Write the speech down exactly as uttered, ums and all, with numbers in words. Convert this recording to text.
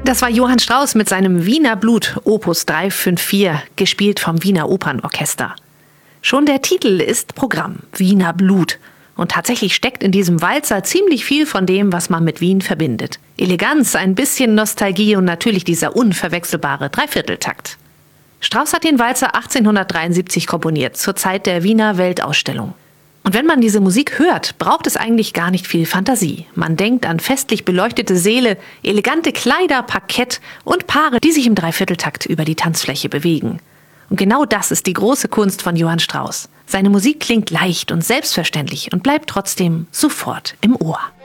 Das war Johann Strauss mit seinem Wiener Blut, Opus drei fünf vier, gespielt vom Wiener Opernorchester. Schon der Titel ist Programm, Wiener Blut. Und tatsächlich steckt in diesem Walzer ziemlich viel von dem, was man mit Wien verbindet. Eleganz, ein bisschen Nostalgie und natürlich dieser unverwechselbare Dreivierteltakt. Strauss hat den Walzer achtzehnhundertdreiundsiebzig komponiert, zur Zeit der Wiener Weltausstellung. Und wenn man diese Musik hört, braucht es eigentlich gar nicht viel Fantasie. Man denkt an festlich beleuchtete Säle, elegante Kleider, Parkett und Paare, die sich im Dreivierteltakt über die Tanzfläche bewegen. Und genau das ist die große Kunst von Johann Strauss. Seine Musik klingt leicht und selbstverständlich und bleibt trotzdem sofort im Ohr.